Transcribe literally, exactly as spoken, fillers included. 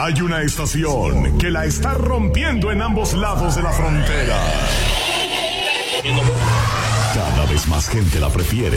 Hay una estación que la está rompiendo en ambos lados de la frontera. Cada vez más gente la prefiere.